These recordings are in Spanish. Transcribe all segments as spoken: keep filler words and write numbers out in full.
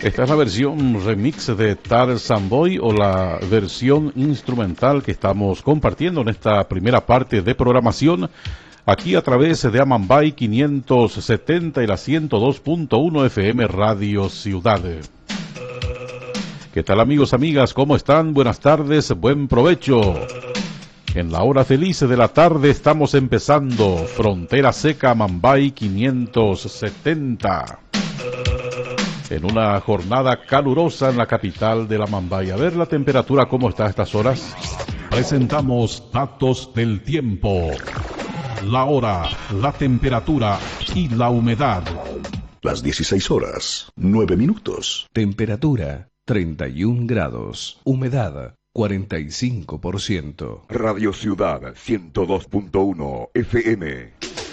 Esta es la versión remix de Tarzan Boy o la versión instrumental que estamos compartiendo en esta primera parte de programación aquí a través de Amambay quinientos setenta y la ciento dos punto uno F M Radio Ciudad. ¿Qué tal, amigos, amigas? ¿Cómo están? Buenas tardes, buen provecho. En la hora feliz de la tarde estamos empezando Frontera Seca Amambay quinientos setenta. En una jornada calurosa en la capital de la Amambay. A ver la temperatura, ¿cómo está a estas horas? Presentamos datos del tiempo. La hora, la temperatura y la humedad. Las dieciséis horas, nueve minutos. Temperatura, treinta y un grados. Humedad, cuarenta y cinco por ciento. Radio Ciudad, ciento dos punto uno F M.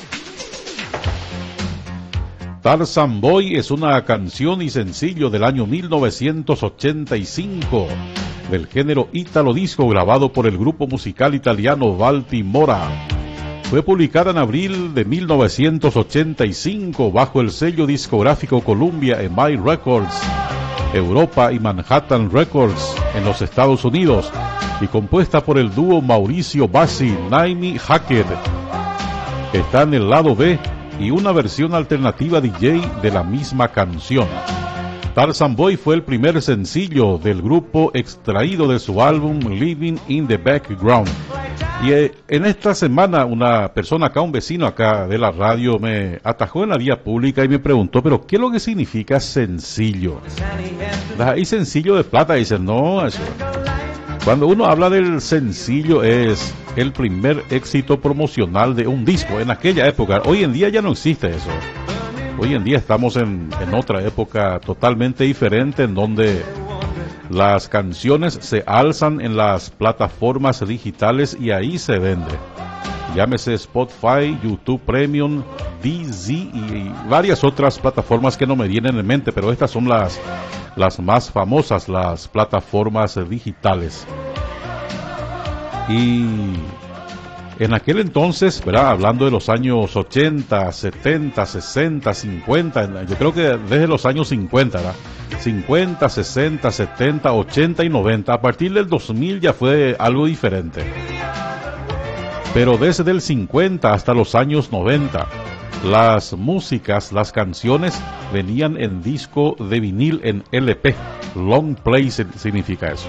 Tarzan Boy es una canción y sencillo del año mil novecientos ochenta y cinco del género Italo Disco, grabado por el grupo musical italiano Baltimora. Fue publicada en abril de mil novecientos ochenta y cinco bajo el sello discográfico Columbia M I Records, Europa y Manhattan Records en los Estados Unidos, y compuesta por el dúo Mauricio Bassi, Naimi Hackett. Está en el lado B y una versión alternativa D J de la misma canción. Tarzan Boy fue el primer sencillo del grupo extraído de su álbum Living in the Background. Y eh, en esta semana una persona acá, un vecino acá de la radio, me atajó en la vía pública y me preguntó, pero ¿qué es lo que significa sencillo? Ahí sencillo de plata, dicen, no, eso. Cuando uno habla del sencillo es el primer éxito promocional de un disco en aquella época. Hoy en día ya no existe eso. Hoy en día estamos en, en otra época totalmente diferente, en donde las canciones se alzan en las plataformas digitales y ahí se vende. Llámese Spotify, YouTube Premium, Deezer y varias otras plataformas que no me vienen en mente, pero estas son las, las más famosas, las plataformas digitales. Y en aquel entonces, ¿verdad? Hablando de los años ochenta, setenta, sesenta, cincuenta, yo creo que desde los años cincuenta, ¿verdad? cincuenta, sesenta, setenta, ochenta y noventa, a partir del dos mil ya fue algo diferente. Pero desde el cincuenta hasta los años noventa, las músicas, las canciones venían en disco de vinil, en L P. Long play significa eso.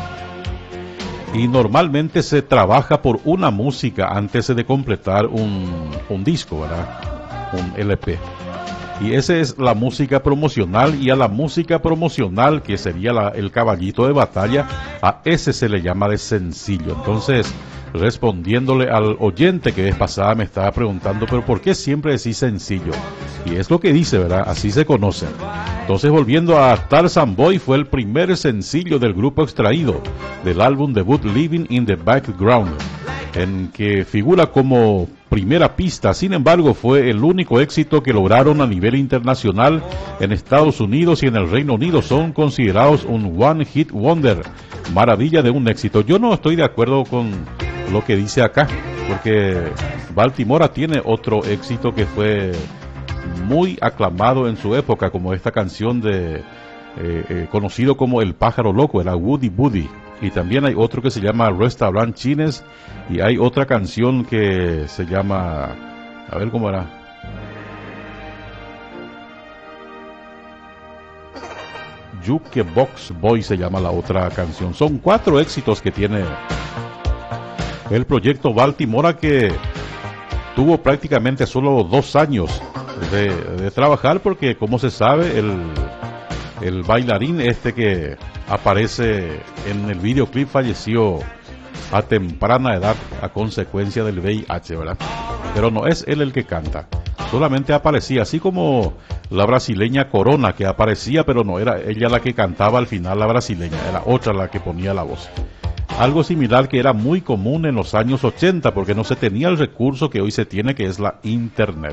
Y normalmente se trabaja por una música antes de completar un, un disco, ¿verdad? Un L P. Y esa es la música promocional, y a la música promocional, que sería la, el caballito de batalla, a ese se le llama de sencillo. Entonces, respondiéndole al oyente que vez pasada me estaba preguntando, pero ¿por qué siempre decís sencillo? Y es lo que dice, ¿verdad? Así se conoce. Entonces, volviendo a Tarzan Boy, fue el primer sencillo del grupo extraído del álbum debut Living in the Background, en que figura como primera pista. Sin embargo, fue el único éxito que lograron a nivel internacional. En Estados Unidos y en el Reino Unido son considerados un One Hit Wonder, maravilla de un éxito. Yo no estoy de acuerdo con lo que dice acá, porque Baltimora tiene otro éxito que fue muy aclamado en su época, como esta canción de eh, eh, conocido como El Pájaro Loco, era Woody Woody. Y también hay otro que se llama Restaurant Chines, y hay otra canción que se llama, a ver cómo era, Jukebox Boy se llama la otra canción. Son cuatro éxitos que tiene el proyecto Baltimora, que tuvo prácticamente solo dos años de, de trabajar, porque como se sabe, el, el bailarín este que aparece en el videoclip falleció a temprana edad a consecuencia del V I H, ¿verdad? Pero no es él el que canta, solamente aparecía, así como la brasileña Corona, que aparecía, pero no era ella la que cantaba al final, la brasileña, era otra la que ponía la voz. Algo similar que era muy común en los años ochenta, porque no se tenía el recurso que hoy se tiene, que es la internet.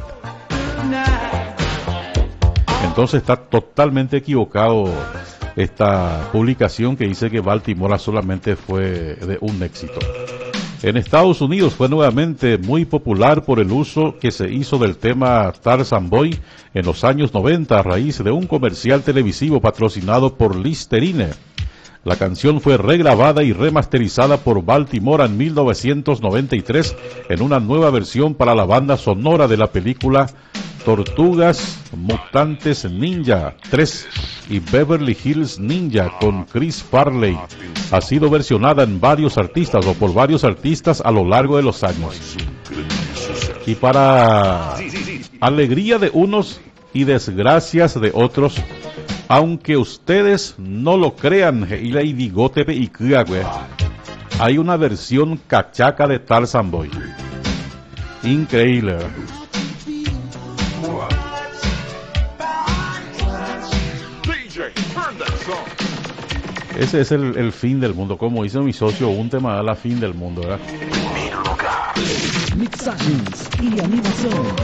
Entonces está totalmente equivocado esta publicación que dice que Baltimora solamente fue de un éxito. En Estados Unidos fue nuevamente muy popular por el uso que se hizo del tema Tarzan Boy en los años noventa a raíz de un comercial televisivo patrocinado por Listerine. La canción fue regrabada y remasterizada por Baltimore en mil novecientos noventa y tres en una nueva versión para la banda sonora de la película Tortugas Mutantes Ninja tres y Beverly Hills Ninja con Chris Farley. Ha sido versionada en varios artistas o por varios artistas a lo largo de los años. Y para alegría de unos y desgracias de otros, aunque ustedes no lo crean, hay una versión cachaca de Tarzan Boy. Increíble, ¿verdad? Ese es el, el fin del mundo. Como dice mi socio, un tema da la fin del mundo, ¿verdad? Mixagens y animación.